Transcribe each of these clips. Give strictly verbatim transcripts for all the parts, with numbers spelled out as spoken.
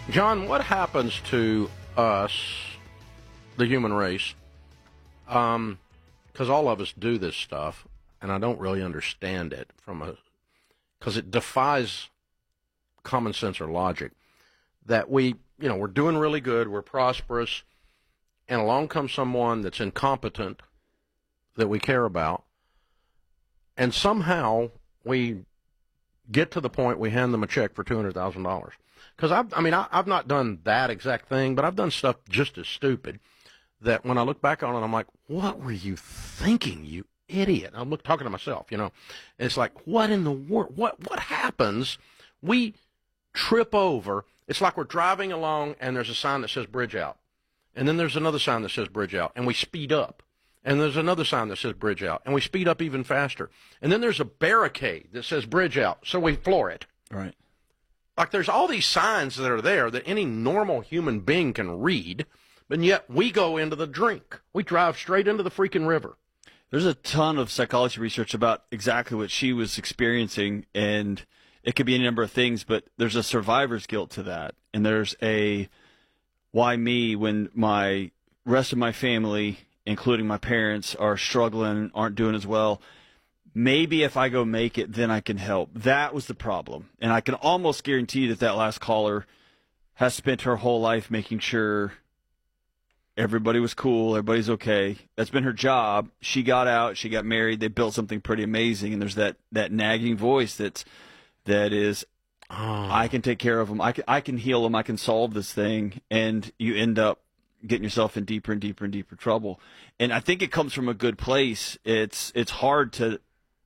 John, what happens to us, the human race, um, because all of us do this stuff, and I don't really understand it from a, because it defies common sense or logic, that we, you know, we're doing really good, we're prosperous, and along comes someone that's incompetent that we care about, and somehow we get to the point we hand them a check for two hundred thousand dollars. Because, I've, I mean, I, I've not done that exact thing, but I've done stuff just as stupid that when I look back on it, I'm like, what were you thinking, you idiot? I'm look, talking to myself, you know. And it's like, what in the world? What, what happens? We trip over. It's like we're driving along, and there's a sign that says bridge out. And then there's another sign that says bridge out, and we speed up. And there's another sign that says bridge out, and we speed up even faster. And then there's a barricade that says bridge out, so we floor it. Right. Like there's all these signs that are there that any normal human being can read, but yet we go into the drink. We drive straight into the freaking river. There's a ton of psychology research about exactly what she was experiencing, and it could be a number of things, but there's a survivor's guilt to that. And there's a why me when my rest of my family, including my parents, are struggling, aren't doing as well. Maybe if I go make it, then I can help. That was the problem. And I can almost guarantee that that last caller has spent her whole life making sure everybody was cool, everybody's okay. That's been her job. She got out, she got married, they built something pretty amazing, and there's that, that nagging voice that's, that is, oh. I can take care of them, I can, I can heal them, I can solve this thing, and you end up getting yourself in deeper and deeper and deeper trouble. And I think it comes from a good place. It's it's hard to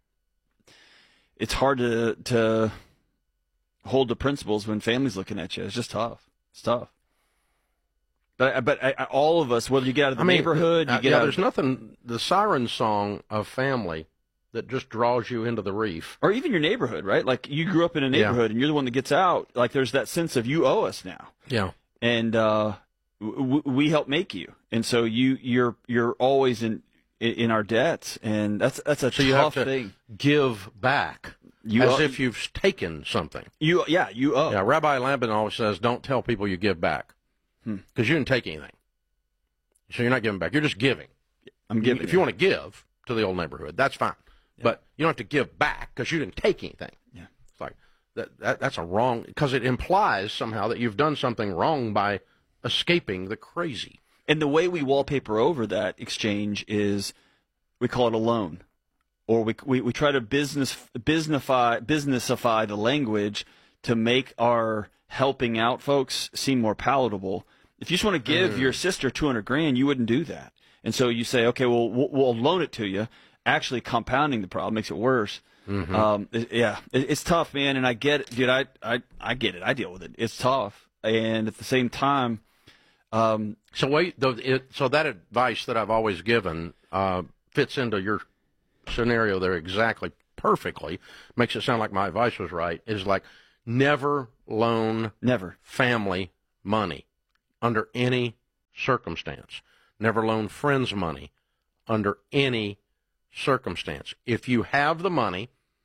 it's hard to to hold the principles when family's looking at you. It's just tough. It's tough. But but I, I, all of us, whether you get out of the I mean, neighborhood, you uh, get yeah, out there's of, nothing. The siren song of family that just draws you into the reef, or even your neighborhood, right? Like you grew up in a neighborhood, yeah. and you're the one that gets out. Like there's that sense of you owe us now. Yeah. And uh, w- we help make you, and so you you're you're always in in our debts, and that's that's a so tough you have to thing. Give back you as owe, if you've taken something. You yeah you owe. Yeah, Rabbi Lambin always says, "Don't tell people you give back, because hmm. you didn't take anything. So you're not giving back. You're just giving. I'm giving. If you want to give to the old neighborhood, that's fine, yeah. but you don't have to give back because you didn't take anything. Yeah, it's like that. that that's a wrong because it implies somehow that you've done something wrong by escaping the crazy. And the way we wallpaper over that exchange is we call it a loan, or we we, we try to business businessify businessify the language to make our helping out folks seem more palatable. If you just want to give mm. your sister two hundred grand, you wouldn't do that. And so you say, okay, well, we'll, we'll loan it to you. Actually, compounding the problem makes it worse. Mm-hmm. Um, it, yeah, it, it's tough, man. And I get it, dude. I, I, I get it. I deal with it. It's tough. And at the same time, um, so wait, the, it, so that advice that I've always given uh, fits into your scenario there exactly perfectly. Makes it sound like my advice was right. Is like never loan never family money under any circumstance. Never loan friends money under any circumstance. If you have the money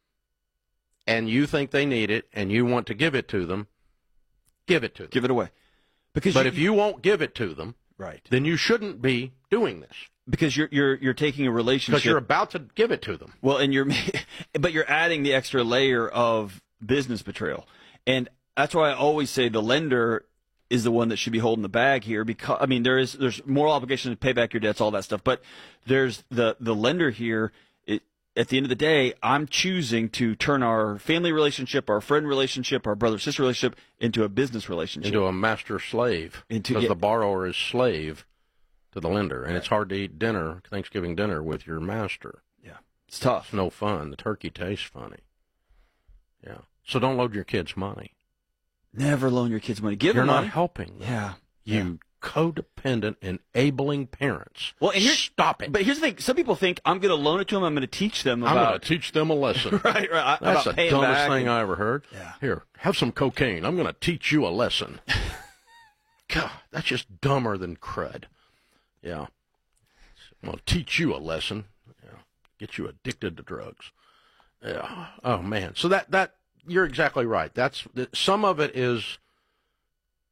and you think they need it and you want to give it to them, give it to them. Give it away. Because but you, if you won't give it to them, right, then you shouldn't be doing this. Because you're you're you're taking a relationship. Because you're about to give it to them. Well, and you're, but you're adding the extra layer of business betrayal, and that's why I always say the lender is the one that should be holding the bag here. Because I mean, there is there's moral obligation to pay back your debts, all that stuff. But there's the the lender here. It, at the end of the day, I'm choosing to turn our family relationship, our friend relationship, our brother sister relationship into a business relationship, into a master slave. Into because yeah. the borrower is slave to the lender, and right. it's hard to eat dinner, Thanksgiving dinner, with your master. Yeah, it's tough. It's no fun. The turkey tastes funny. Yeah, so don't load your kids' money. Never loan your kids money. Give You're them not money. helping them. Yeah. You yeah. codependent, enabling parents. Well, and here's, stop it. But here's the thing. Some people think I'm going to loan it to them. I'm going to teach them about. I'm going to teach them a lesson. right, right. That's about the dumbest back thing and, I ever heard. Yeah. Here, have some cocaine. I'm going to teach you a lesson. God, that's just dumber than crud. Yeah. I'm going to teach you a lesson. Yeah. Get you addicted to drugs. Yeah. Oh, man. So that, that, you're exactly right. That's some of it is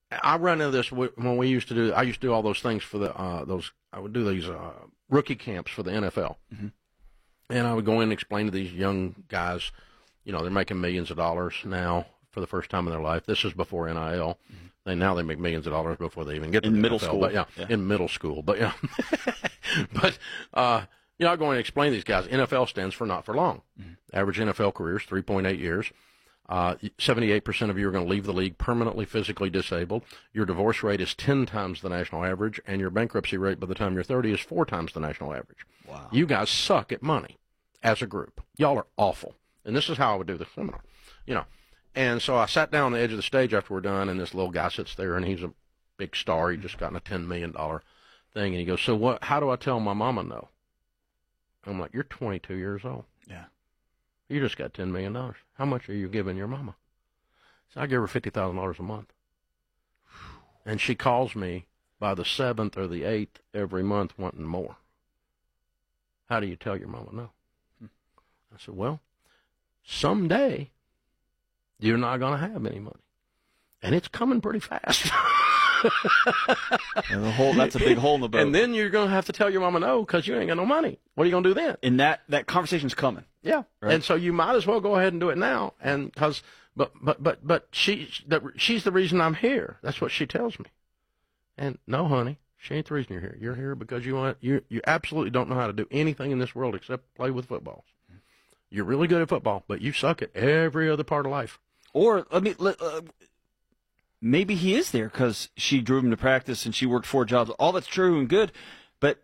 I run into this when we used to do. I used to do all those things for the uh, those. I would do these uh, rookie camps for the N F L, mm-hmm. and I would go in and explain to these young guys. You know, they're making millions of dollars now for the first time in their life. This is before N I L. Mm-hmm. They now they make millions of dollars before they even get to in the middle N F L. school. But yeah, yeah, in middle school. But yeah, but uh, you know, I go in and explain to these guys. N F L stands for not for long. Mm-hmm. Average N F L career is three point eight years. Uh, seventy-eight percent of you are going to leave the league permanently physically disabled. Your divorce rate is ten times the national average, and your bankruptcy rate by the time you're thirty is four times the national average. Wow. You guys suck at money as a group. Y'all are awful. And this is how I would do the seminar, you know. And so I sat down on the edge of the stage after we're done, and this little guy sits there, and he's a big star. He just gotten a ten million dollars thing, and he goes, so what? How do I tell my mama no? I'm like, you're twenty-two years old. Yeah. You just got ten million dollars. How much are you giving your mama? So I give her fifty thousand dollars a month. And she calls me by the seventh or the eighth every month wanting more. How do you tell your mama no? Hmm. I said, well, someday you're not going to have any money. And it's coming pretty fast. And the hole, that's a big hole in the boat. And then you're going to have to tell your mama no because you ain't got no money. What are you going to do then? And that, that conversation's coming. Yeah. Right? And so you might as well go ahead and do it now. And because, but, but, but, but she, that, she's the reason I'm here. That's what she tells me. And no, honey, she ain't the reason you're here. You're here because you want, you, you absolutely don't know how to do anything in this world except play with footballs. You're really good at football, but you suck at every other part of life. Or, let me, let, uh, maybe he is there because she drove him to practice and she worked four jobs. All that's true and good, but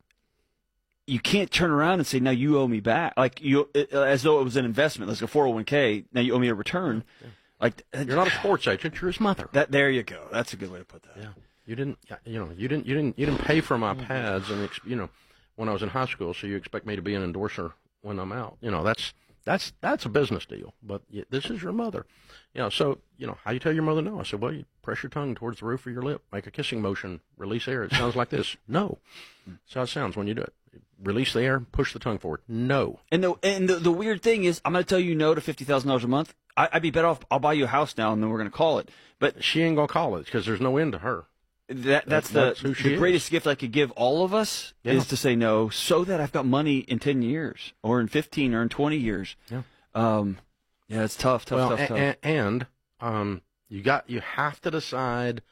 you can't turn around and say, now you owe me back. Like, you, as though it was an investment, like a four oh one k. Now you owe me a return. Yeah. Like, you're not a sports agent. You're his mother. That, there you go. That's a good way to put that. Yeah. You didn't, you know, you didn't, you didn't, you didn't pay for my pads and, you know, when I was in high school, so you expect me to be an endorser when I'm out. You know, that's, That's that's a business deal, but this is your mother. You know, so, you know, how you tell your mother no? I said, well, you press your tongue towards the roof of your lip, make a kissing motion, release air. It sounds like this. No. That's how it sounds when you do it. Release the air, push the tongue forward. No. And the and the, the weird thing is, I'm going to tell you no to fifty thousand dollars a month. I, I'd be better off, I'll buy you a house now, and then we're going to call it. But she ain't going to call it because there's no end to her. That, that's, that's the, the greatest gift I could give all of us yeah. is to say no so that I've got money in ten years or in fifteen or in twenty years. Yeah. Um, yeah, it's tough, tough, well, tough, a- tough. And, and um, you got you have to decide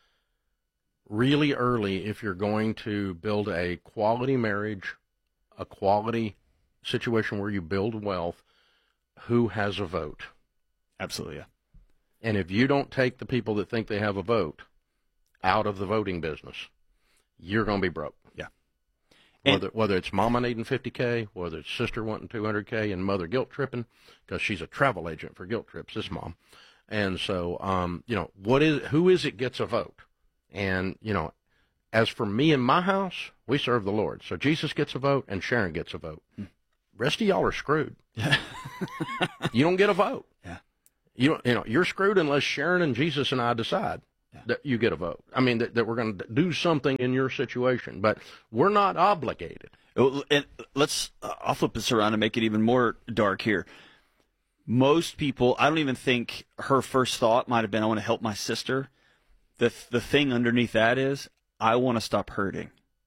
really early if you're going to build a quality marriage, a quality situation where you build wealth, who has a vote. Absolutely, yeah. And if you don't take the people that think they have a vote out of the voting business, you're going to be broke. Yeah. Whether, whether it's mama needing fifty K, whether it's sister wanting two hundred K, and mother guilt tripping because she's a travel agent for guilt trips, this mom. And so, um, you know, what is who is it gets a vote? And, you know, as for me and my house, we serve the Lord. So Jesus gets a vote and Sharon gets a vote. Hmm. Rest of y'all are screwed. Yeah. You don't get a vote. Yeah. You don't, you know, you're screwed unless Sharon and Jesus and I decide. Yeah. That you get a vote. I mean, that, that we're going to do something in your situation, but we're not obligated. And let's, uh, I'll flip this around and make it even more dark here. Most people, I don't even think her first thought might have been, I want to help my sister. The, the thing underneath that is, I want to stop hurting.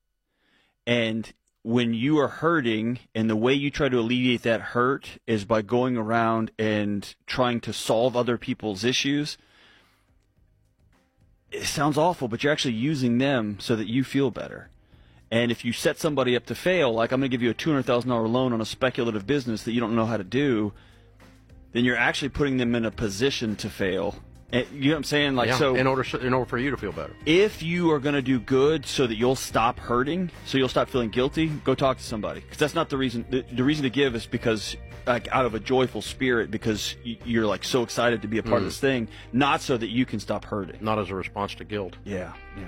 And when you are hurting, and the way you try to alleviate that hurt is by going around and trying to solve other people's issues, it sounds awful, but you're actually using them so that you feel better. And if you set somebody up to fail, like I'm going to give you a two hundred thousand dollars loan on a speculative business that you don't know how to do, then you're actually putting them in a position to fail. And, you know what I'm saying? Like, yeah, so in order in order for you to feel better. If you are going to do good so that you'll stop hurting, so you'll stop feeling guilty, go talk to somebody. Because that's not the reason. The, the reason to give is because, like, out of a joyful spirit, because you're, like, so excited to be a part mm. of this thing, not so that you can stop hurting. Not as a response to guilt. Yeah, yeah.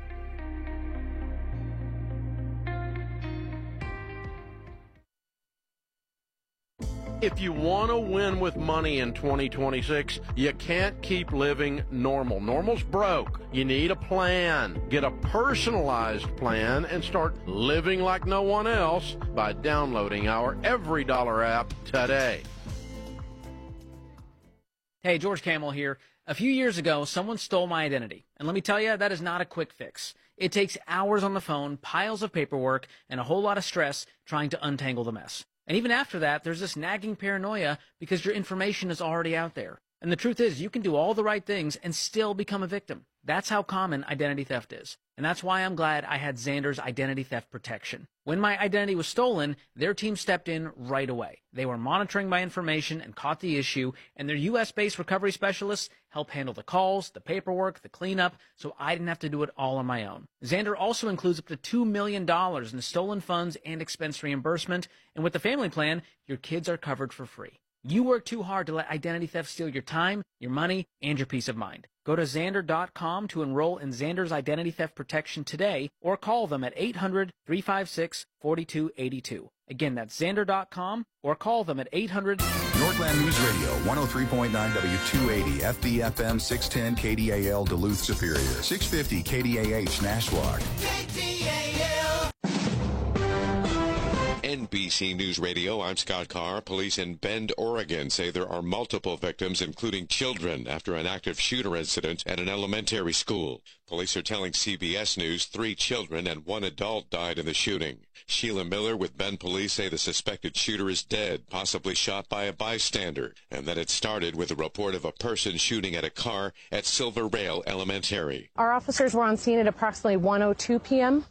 If you want to win with money in twenty twenty-six, you can't keep living normal. Normal's broke. You need a plan. Get a personalized plan and start living like no one else by downloading our Every Dollar app today. Hey, George Camel here. A few years ago, someone stole my identity. And let me tell you, that is not a quick fix. It takes hours on the phone, piles of paperwork, and a whole lot of stress trying to untangle the mess. And even after that, there's this nagging paranoia because your information is already out there. And the truth is, you can do all the right things and still become a victim. That's how common identity theft is. And that's why I'm glad I had Xander's identity theft protection. When my identity was stolen, their team stepped in right away. They were monitoring my information and caught the issue, and their U S-based recovery specialists helped handle the calls, the paperwork, the cleanup, so I didn't have to do it all on my own. Xander also includes up to two million dollars in stolen funds and expense reimbursement, and with the family plan, your kids are covered for free. You work too hard to let identity theft steal your time, your money, and your peace of mind. Go to Xander dot com to enroll in Xander's identity theft protection today, or call them at eight hundred, three five six, four two eight two. Again, that's Xander dot com, or call them at eight hundred... Northland News Radio, one oh three point nine W two eighty, F B F M six ten K D A L Duluth Superior, six fifty K D A H Nashwauk. K D A L. N B C News Radio, I'm Scott Carr. Police in Bend, Oregon say there are multiple victims, including children, after an active shooter incident at an elementary school. Police are telling C B S News three children and one adult died in the shooting. Sheila Miller with Bend Police say the suspected shooter is dead, possibly shot by a bystander, and that it started with a report of a person shooting at a car at Silver Rail Elementary. Our officers were on scene at approximately one oh two p.m.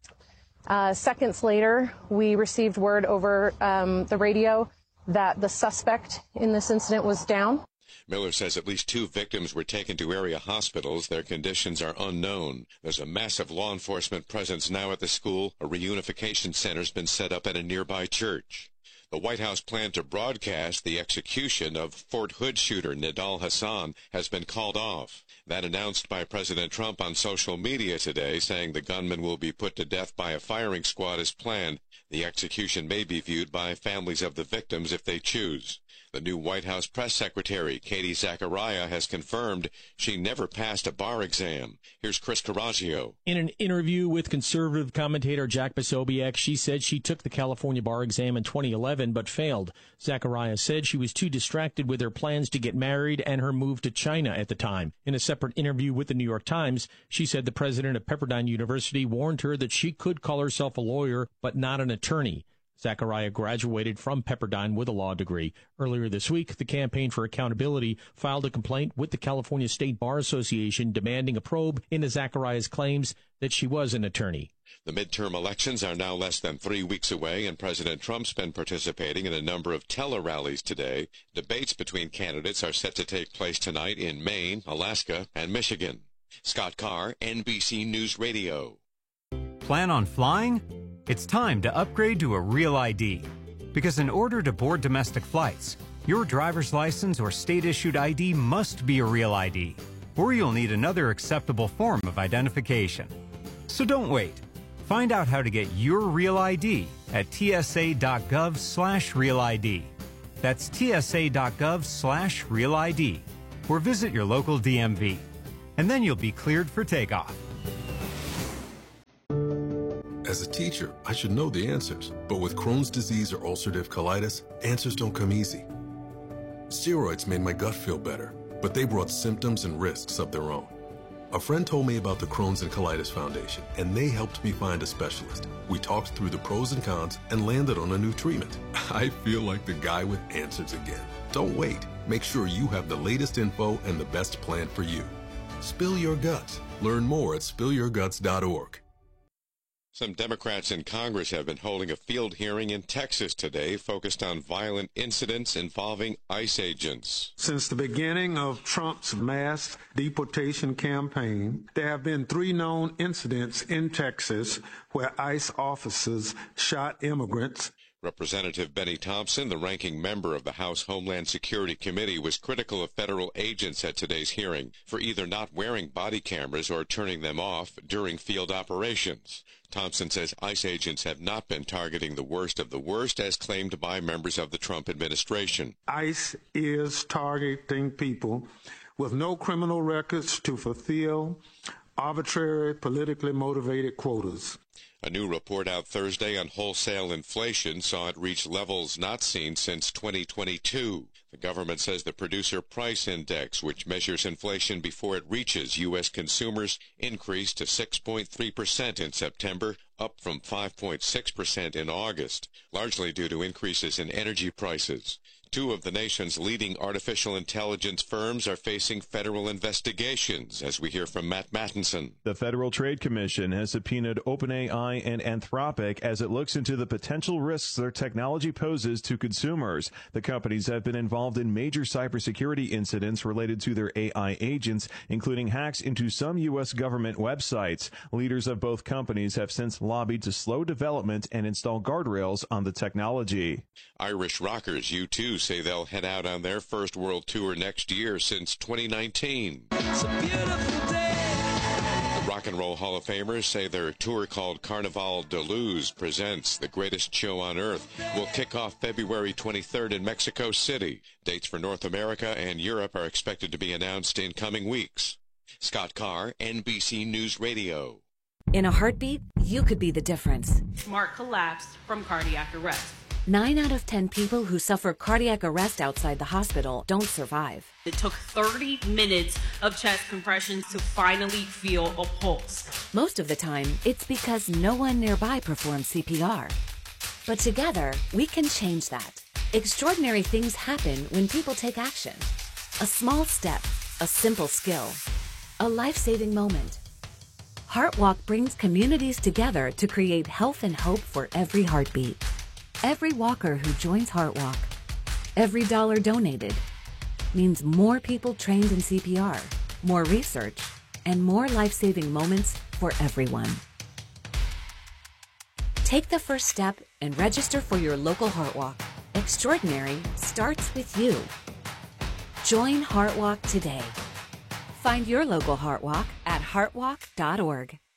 Uh, seconds later, we received word over um, the radio that the suspect in this incident was down. Miller says at least two victims were taken to area hospitals. Their conditions are unknown. There's a massive law enforcement presence now at the school. A reunification center's been set up at a nearby church. The White House plan to broadcast the execution of Fort Hood shooter Nidal Hasan has been called off. That announced by President Trump on social media today, saying the gunman will be put to death by a firing squad as planned. The execution may be viewed by families of the victims if they choose. The new White House press secretary, Katie Zachariah, has confirmed she never passed a bar exam. Here's Chris Carraggio. In an interview with conservative commentator Jack Posobiec, she said she took the California bar exam in twenty eleven but failed. Zachariah said she was too distracted with her plans to get married and her move to China at the time. In a separate interview with the New York Times, she said the president of Pepperdine University warned her that she could call herself a lawyer but not an attorney. Zachariah graduated from Pepperdine with a law degree. Earlier this week, the Campaign for Accountability filed a complaint with the California State Bar Association demanding a probe into Zachariah's claims that she was an attorney. The midterm elections are now less than three weeks away, and President Trump's been participating in a number of tele-rallies today. Debates between candidates are set to take place tonight in Maine, Alaska, and Michigan. Scott Carr, N B C News Radio. Plan on flying? It's time to upgrade to a Real I D. Because in order to board domestic flights, your driver's license or state-issued I D must be a Real I D, or you'll need another acceptable form of identification. So don't wait. Find out how to get your Real I D at tsa.gov slash Real ID. That's tsa.gov slash Real ID, or visit your local D M V. And then you'll be cleared for takeoff. As a teacher, I should know the answers, but with Crohn's disease or ulcerative colitis, answers don't come easy. Steroids made my gut feel better, but they brought symptoms and risks of their own. A friend told me about the Crohn's and Colitis Foundation, and they helped me find a specialist. We talked through the pros and cons and landed on a new treatment. I feel like the guy with answers again. Don't wait. Make sure you have the latest info and the best plan for you. Spill your guts. Learn more at spill your guts dot org. Some Democrats in Congress have been holding a field hearing in Texas today focused on violent incidents involving ICE agents. Since the beginning of Trump's mass deportation campaign, there have been three known incidents in Texas where ICE officers shot immigrants. Representative Benny Thompson, the ranking member of the House Homeland Security Committee, was critical of federal agents at today's hearing for either not wearing body cameras or turning them off during field operations. Thompson says ICE agents have not been targeting the worst of the worst, as claimed by members of the Trump administration. ICE is targeting people with no criminal records to fulfill arbitrary, politically motivated quotas. A new report out Thursday on wholesale inflation saw it reach levels not seen since twenty twenty-two. The government says the Producer Price Index, which measures inflation before it reaches U S consumers, increased to six point three percent in September, up from five point six percent in August, largely due to increases in energy prices. Two of the nation's leading artificial intelligence firms are facing federal investigations, as we hear from Matt Mattinson. The Federal Trade Commission has subpoenaed OpenAI and Anthropic as it looks into the potential risks their technology poses to consumers. The companies have been involved in major cybersecurity incidents related to their A I agents, including hacks into some U S government websites. Leaders of both companies have since lobbied to slow development and install guardrails on the technology. Irish rockers U two say they'll head out on their first world tour next year since twenty nineteen. It's a beautiful day. The Rock and Roll Hall of Famers say their tour called Carnaval de Luz Presents, the greatest show on earth, will kick off February twenty-third in Mexico City. Dates for North America and Europe are expected to be announced in coming weeks. Scott Carr, N B C News Radio. In a heartbeat, you could be the difference. Mark collapsed from cardiac arrest. Nine out of ten people who suffer cardiac arrest outside the hospital don't survive. It took thirty minutes of chest compressions to finally feel a pulse. Most of the time, it's because no one nearby performs C P R. But together, we can change that. Extraordinary things happen when people take action. A small step, a simple skill, a life-saving moment. HeartWalk brings communities together to create health and hope for every heartbeat. Every walker who joins HeartWalk, every dollar donated, means more people trained in C P R, more research, and more life-saving moments for everyone. Take the first step and register for your local HeartWalk. Extraordinary starts with you. Join HeartWalk today. Find your local HeartWalk at heartwalk dot org.